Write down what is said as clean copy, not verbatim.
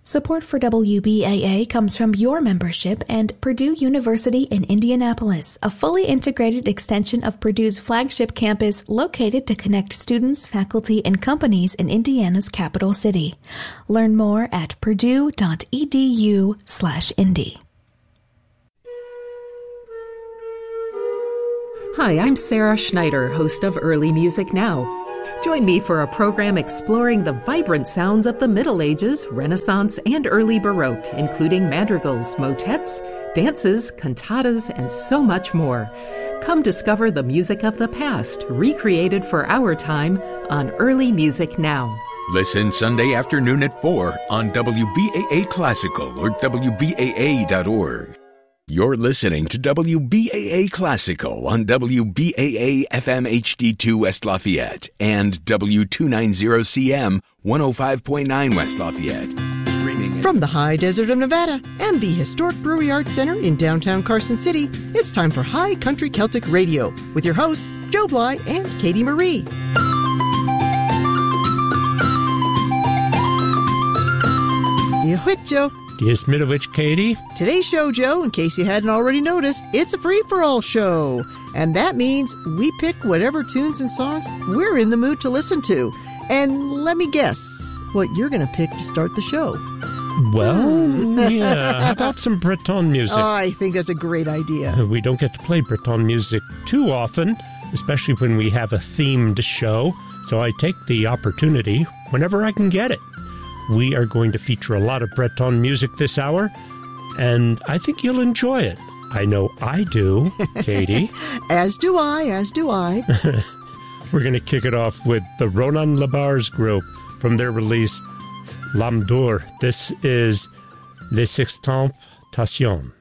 Support for WBAA comes from your membership and Purdue University in Indianapolis, a fully integrated extension of Purdue's flagship campus located to connect students, faculty, and companies in Indiana's capital city. Learn more at purdue.edu/Indy. Hi, I'm Sarah Schneider, host of Early Music Now. Join me for a program exploring the vibrant sounds of the Middle Ages, Renaissance, and early Baroque, including madrigals, motets, dances, cantatas, and so much more. Come discover the music of the past, recreated for our time on Early Music Now. Listen Sunday afternoon at 4 on WBAA Classical or WBAA.org. You're listening to WBAA Classical on WBAA FM HD2 West Lafayette and W290CM 105.9 West Lafayette. Streaming from the high desert of Nevada and the historic Brewery Arts Center in downtown Carson City, it's time for High Country Celtic Radio with your hosts, Joe Bly and Katie Marie. Do you quit, Joe? Dismitovich, Katie. Today's show, Joe, in case you hadn't already noticed, it's a free-for-all show. And that means we pick whatever tunes and songs we're in the mood to listen to. And let me guess what you're going to pick to start the show. Well, yeah, how about some Breton music? Oh, I think that's a great idea. We don't get to play Breton music too often, especially when we have a themed show. So I take the opportunity whenever I can get it. We are going to feature a lot of Breton music this hour, and I think you'll enjoy it. I know I do, Katie. As do I. We're going to kick it off with the Ronan Labar's group from their release, L'Âme d'Or. This is Les Sextemptations.